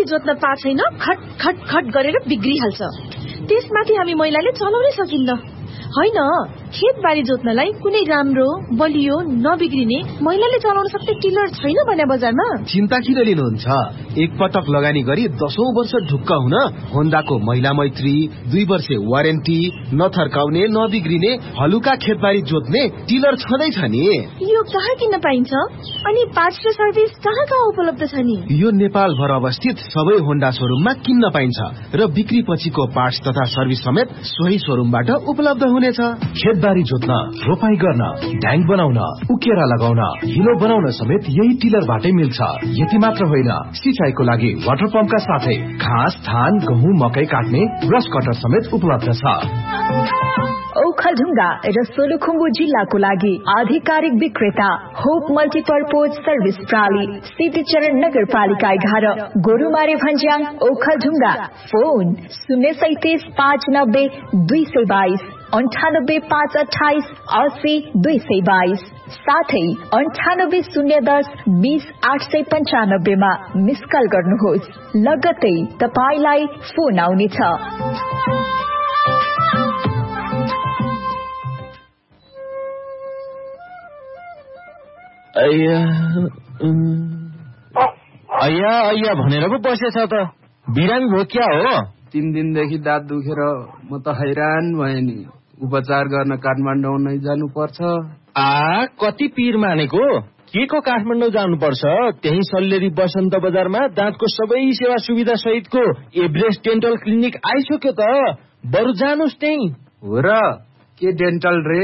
जोत्न पाछैन खट खट खट गरेर बिग्रिहाल्छ। त्यसमाथि हामी महिलाले चलाउनै सकिन्न। होइन, खेतबारी जोत्नलाई कुनै राम्रो बलियो नबिग्रिने महिलाले चलाउन सक्ने टिलर छैन भने बजारमा। चिन्ता किन लिनुहुन्छ? एक पटक लगानी गरी 10औं वर्ष ढुक्क हुन होन्डाको महिला मैत्री 2 वर्ष वारेन्टी, नथर्काउने नबिग्रिने हलुका खेतबारी जोत्ने टिलर छँदैछ नि। यो कहाँ किन्न पाइन्छ अनि पार्ट्स र सर्भिस कहाँ कहाँ उपलब्ध छ नि? यो नेपाल भर अवस्थित सबै होन्डा शोरूममा किन्न पाइन्छ र बिक्री पछिको पार्ट्स तथा सर्भिस समेत सोही शोरूमबाट उपलब्ध हुनेछ। खेतबारी जोत्न, रोपाई गर्न, ढ्याङ बनाउन, उकेरा लगाउन, हिलो बनाउन समेत यही टिलरबाटै मिल्छ। यति मात्र होइन, सिंचाइको लागि वाटर पम्पका साथै घाँस, धान, गहुँ, मकै काट्ने ब्रश कटर समेत उपलब्ध छ। ओखलढुङ्गा र सोलुखुम्बु जिल्लाको लागि आधिकारिक विक्रेता होप मल्टिपर्पोज सर्भिस प्रणाली, सिद्धिचरण नगरपालिका 11, गोरुमारे भन्ज्याङ, ओखलढुङ्गा। फोन 037 590 222 98 528 80 222, साथै 98 010 20 895 मा मिस कल गर्नुहोस्। लगत्तै तपाईलाई फोन आउनेछ। अय्या भनेर पो बसेछ त। बिरामी भयो क्या हो? 3 दिनदेखि दाँत दुखेर म त हैरान भएँ नि। उपचार गर्न काठमाडौँ नै जानु पर्छ। कति पीर मानेको? के को काठमाडौँ जानुपर्छ? त्यही सल्लेरी बसन्त बजारमा दाँतको सबै सेवा सुविधा सहितको एभरेस्ट डेन्टल क्लिनिक आइसक्यो त। बरु जानुस् त्यही। हो र? के डेन्टल रे?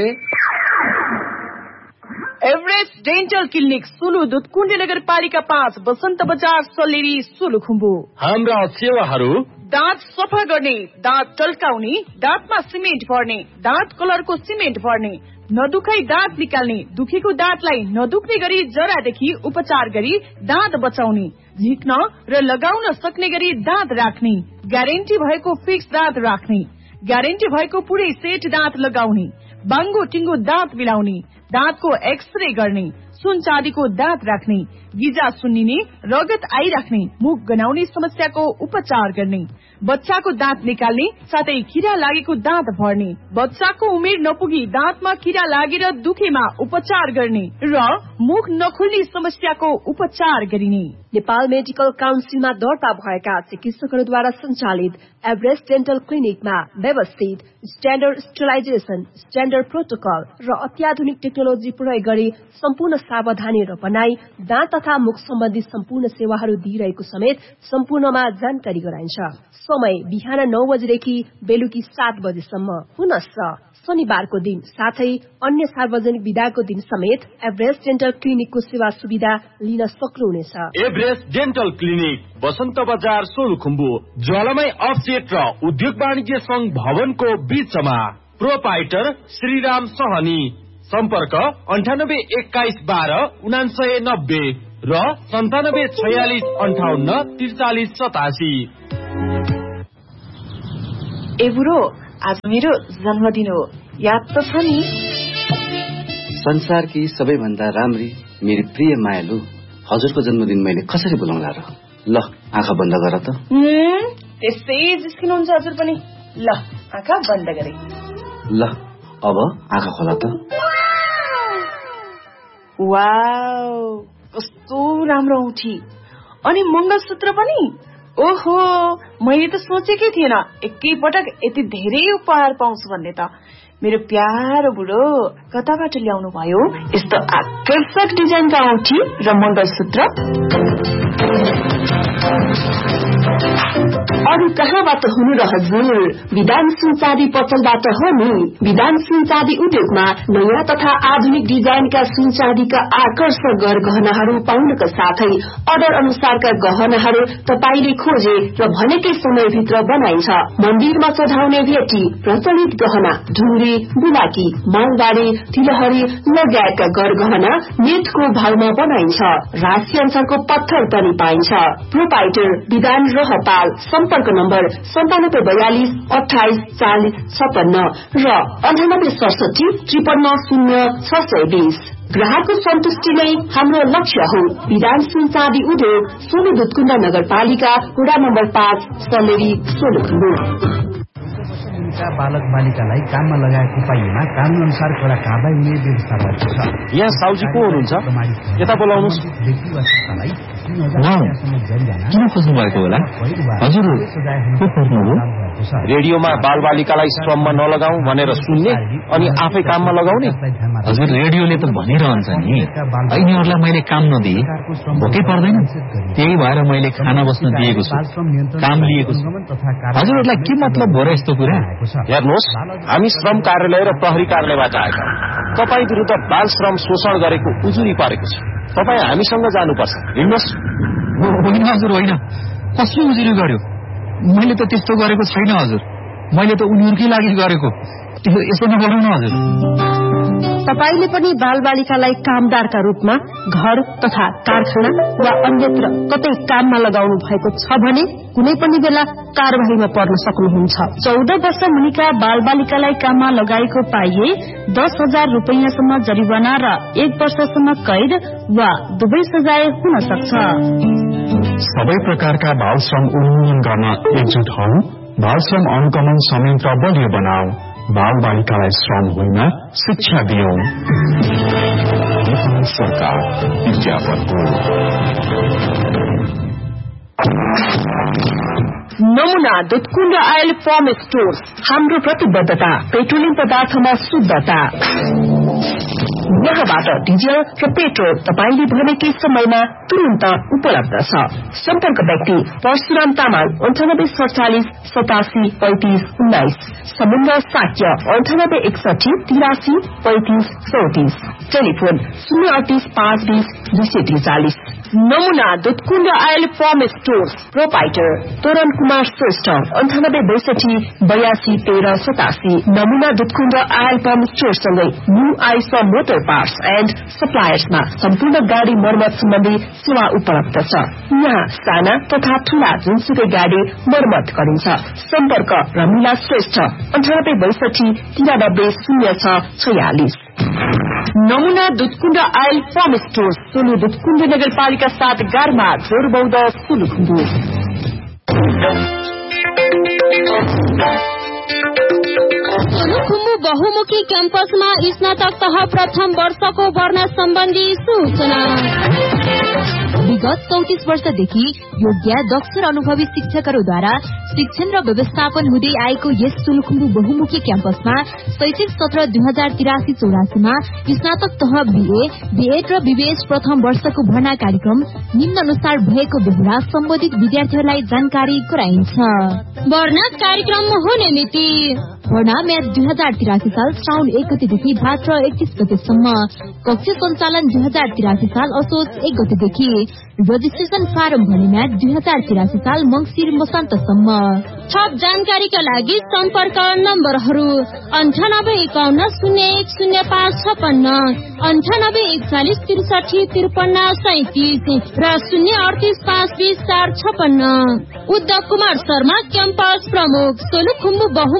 एभरेस्ट डेन्टल क्लिनिक, सुलुदुत, कुण्डी नगरपालिका 5, बसन्त बजार, सल्लेरी, सोलुखुम्बु। हाम्रा सेवाहरू: दाँत सफा गर्ने, दाँत टल्काउने, दाँतमा सिमेन्ट भर्ने, दाँत कलरको सिमेन्ट भर्ने, नदुखाई दाँत निकाल्ने, दुखेको दाँतलाई नदुख्ने गरी जरादेखि उपचार गरी दाँत बचाउने, झिक्न र लगाउन सक्ने गरी दाँत राख्ने, ग्यारेन्टी भएको फिक्स दाँत राख्ने, ग्यारेन्टी भएको पुरै सेट दाँत लगाउने, बाङ्गो टिङ्गो दाँत मिलाउने, दाँतको एक्सरे गर्ने, सुन चाँदीको दाँत राख्ने, गिजा सुन्निने, रगत आइराख्ने, मुख गनाउने समस्याको उपचार गर्ने, बच्चाको दाँत निकाल्ने, साथै किरा लागेको दाँत भर्ने, बच्चाको उमेर नपुगी दाँतमा किरा लागेर दुखेमा उपचार गर्ने र मुख नखुल्ने समस्याको उपचार गरिने। नेपाल मेडिकल काउन्सिलमा दर्ता भएका चिकित्सकहरूद्वारा सञ्चालित एभरेस्ट डेन्टल क्लिनिकमा व्यवस्थित स्ट्यान्डर्ड स्टरलाइजेसन, स्ट्यान्डर्ड प्रोटोकल र अत्याधुनिक टेक्नोलोजी प्रयोग गरी सम्पूर्ण सावधानी र बनाई दाँत तथा मुख सम्बन्धी सम्पूर्ण सेवाहरू दिइरहेको समेत सम्पूर्णमा जानकारी गराइन्छ। समय बिहान 9 बजेदेखि बेलुकी 7 बजेसम्म। पुनश्च शनिबारको दिन साथै अन्य सार्वजनिक बिदाको दिन समेत एभरेस्ट डेन्टल क्लिनिकको सेवा सुविधा लिन सक्नुहुनेछ। एभरेस्ट डेन्टल क्लिनिक, बसन्त बजार, सोलुखुम्बु, ज्वालामाई अफसेट र उद्योग वाणिज्य संघ भवनको बीचमा। प्रोपाइटर श्रीराम सहनी। सम्पर्क 98 21 12 9990 र 97 46 58 43 87। ए बुढो, आज मेरो जन्मदिन हो, याद त छ नि? संसारकी सबैभन्दा राम्री मेरी प्रिय मायालु, हजुरको जन्मदिन मैले कसरी बोलाउँला र? ल आँखा बन्द गर त। त्यसै जिस्किनुहुन्छ हजुर पनि। ल आँखा बन्द गरे। ल अब आँखा खोला त। वाउ, कस्तो राम्रो औठी अनि मङ्गलसूत्र पनि। ओहो, मैले त सोचेकै थिएन एकैपटक यति धेरै उपहार पाउँछु भन्ने त। मेरो प्यारो बुढो, कताबाट ल्याउनु भयो यस्तो आकर्षक डिजाइनका औठी र मङ्गलसूत्र? अरू कहाँबाट हुनु र हजुर? विधान सुनचाँदी पसलबाट हो नि। विधान सुनचाँदी उद्योगमा नयाँ तथा आधुनिक डिजाइनका सुनचाँदीका आकर्षक गहनाहरू पाउनका साथै अर्डर अनुसारका गहनाहरू तपाईले खोजे र भनेकै समयभित्र बनाइन्छ। मन्दिरमा सजाउने भेटी, प्रचलित गहना, ढुङ्ग्री, बुलाकी, मालबारी, तिलहरी लगायतका गहना नेटको भावमा बनाइन्छ। राशि अनुसारको पत्थर पनि पाइन्छ। प्रोपाइटर विधान रहपाल। सम्पर्क नम्बर 9742 28 40 56 र 98 67 53 0 620। ग्राहकको सन्तुष्टि नै हाम्रो लक्ष्य हो। विधान सुन चाँदी उद्योग, सोलु दुधकुण्ड नगरपालिका, वडा नम्बर 5, सलेरी, सोलुखुम्बु। बालक बालिकालाई काममा लगाएको पाइएमा कानून अनुसार कडा कारबाही हुने व्यवस्था भएको छ। यहाँ साउजी को हुनुहुन्छ? यता बोलाउनुस्। किन खोज्नु भएको होला? हजुर को खोज्नु हो? रेडियोमा बाल बालिकालाई श्रममा नलगाऊ भनेर सुन्ने अनि आफै काममा लगाउने। हजुर रेडियोले त भनिरहन्छ नि, यिनीहरूलाई मैले काम नदिए भोकै पर्दैन, त्यही भएर मैले खाना बस्न दिएको छु, काम लिएको छु। हजुरहरूलाई के मतलब हो र यस्तो कुरा? हेर्नुहोस्, हामी श्रम कार्यालय र प्रहरी कार्यालयबाट आएका तपाईँ विरुद्ध बाल श्रम शोषण गरेको उजुरी परेको छ। तपाईँ हामीसँग जानुपर्छ। हिँड्नुहोस्। होइन हजुर होइन, कसले उजुरी गर्यो? मैले त त्यस्तो गरेको छैन हजुर, मैले त उनीहरूकै लागि गरेको। त्यो यसो नगर्नु न हजुर। तपाईले पनि बालबालिकालाई कामदारका रूपमा घर तथा कारखाना वा अन्यत्र कतै काममा लगाउनु भएको छ भने कुनै पनि बेला कारबाहीमा पर्न सक्नुहुन्छ। 14 वर्ष मुनिका बालबालिकालाई काममा लगाएको पाइए 10,000 रुपैयाँसम्म जरिवाना र 1 वर्षसम्म कैद वा दुवै सजाय हुन सक्छ। सबै प्रकारका बाल श्रम उन्मूलन गर्न एकजुट हौ। बाल श्रम अनुगमन संयन्त्र बलियो बनाऊ। बाल बालिकालाई श्रम होइन शिक्षा दियौं। सरकार विज्ञापनको नमुना दुधकुण्ड आयल फर्म स्टोर्स। हाम्रो प्रतिबद्धता पेट्रोलियम पदार्थमा शुद्धता। यहाँबाट डिजल र पेट्रोल तपाईले भनेकै समयमा तुरन्त उपलब्ध छ। सम्पर्क व्यक्ति परशुराम तामाङ 9847 87 35 19, समुद्र साक्य 9861 83 35 34, टेलिफोन 038 520 243। नमुना Dudhkund oil form stores. Proprietor तोरण कुमार श्रेष्ठ 9862 82 13 87। नमुना दुधकुण्ड आयल फर्म स्टोर सँगै new Eicher motor parts and सप्लायर्समा सम्पूर्ण गाडी मर्मत सम्बन्धी सेवा उपलब्ध छ। यहाँ साना तथा ठूला जुनसुकै गाडी मर्मत गरिन्छ। सम्पर्क रमिला श्रेष्ठ 9862 93 06 46। नमुना Dudhkund oil form store, Solu Dudhkund नगरपालिका 7 गारमा, जोरबौध, सोलुखुम्बु। सोलुखुम्बु बहुमुखी क्याम्पसमा स्नातक तह प्रथम वर्षको भर्ना सम्बन्धी सूचना। विगत 34 वर्षदेखि योग्य दक्ष र अनुभवी शिक्षकहरूद्वारा शिक्षण र व्यवस्थापन हुँदै आएको यस सोलुखुम्बु बहुमुखी क्याम्पसमा शैक्षिक सत्र 2083-84 मा स्नातक तह बीए, बीएड र बीबीएस प्रथम वर्षको भर्ना कार्यक्रम निम्न अनुसार भएको बेहुला सम्बन्धित विद्यार्थीहरूलाई जानकारी गराइन्छ। भर्ना कार्यक्रम हुने मिति: भर्ना म्याद 2083 साल श्रावण 1 गतेदेखि भाद्र 31 गतेसम्म। कक्ष सञ्चालन 2083 साल असोज 1 गतेदेखि। रजिस्ट्रेशन फारम भर्ने म्याद 2083 साल मंसिर मसान्तसम्म। थप जानकारीका लागि सम्पर्क नम्बरहरू 9851010556, 9841 63 53 37 र 038 520 456। उद्धव कुमार शर्मा क्याम्पस प्रमुख, सोलुखुम्बु बहु